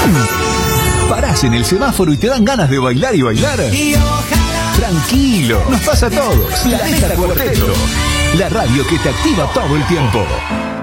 Parás en el semáforo y te dan ganas de bailar y bailar. Tranquilo, nos pasa a todos. Planeta Cuarteto, la radio que te activa todo el tiempo.